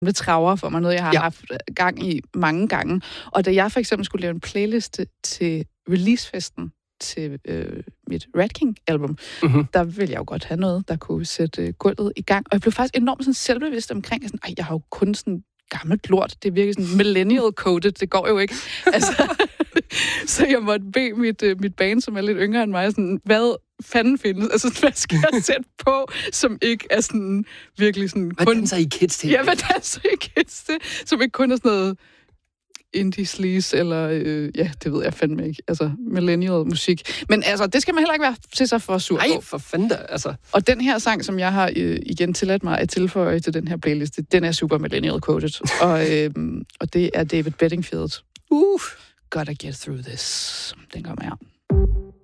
med traver for mig, noget jeg har haft gang i mange gange. Og da jeg for eksempel skulle lave en playliste til releasefesten til mit Rat King-album, der ville jeg jo godt have noget, der kunne sætte gulvet i gang. Og jeg blev faktisk enormt sådan selvbevidst omkring, sådan, jeg har jo kun sådan gammelt lort. Det virker sådan millennial-coded. Det går jo ikke. Altså, så jeg måtte bede mit band, som er lidt yngre end mig, sådan, hvad fanden findes? Altså, hvad skal jeg sætte på, som ikke er sådan virkelig sådan... Hvad danser I kids til? Ja, hvad danser I kids til? Som ikke kun er sådan noget indie sleaze, eller det ved jeg fandme ikke. Altså, millennial musik. Men altså, det skal man heller ikke være til sig for sur på. Nej, for fanden da, altså. Og den her sang, som jeg har igen tilladt mig at tilføje til den her playliste, den er super millennial-coded. Og det er David Bedingfield. Gotta get through this. Den kommer her.